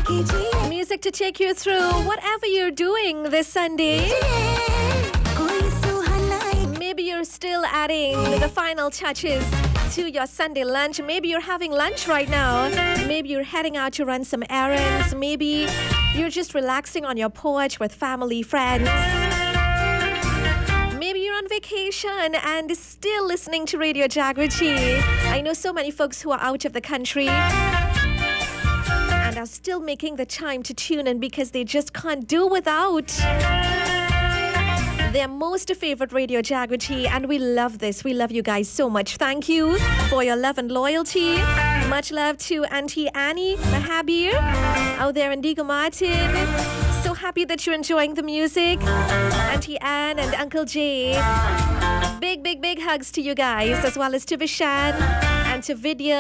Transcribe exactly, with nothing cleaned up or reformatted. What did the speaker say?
Music to take you through whatever you're doing this Sunday. Maybe you're still adding the final touches to your Sunday lunch. Maybe you're having lunch right now. Maybe you're heading out to run some errands. Maybe you're just relaxing on your porch with family, friends. Maybe you're on vacation and still listening to Radio Jagriti. I know so many folks who are out of the country and are still making the time to tune in because they just can't do without their most favorite Radio Jagriti, and we love this. We love you guys so much. Thank you for your love and loyalty. Much love to Auntie Annie Mahabir out there in Diego Martin. So happy that you're enjoying the music. Auntie Anne and Uncle Jay. Big, big, big hugs to you guys, as well as to Vishan and to Vidya.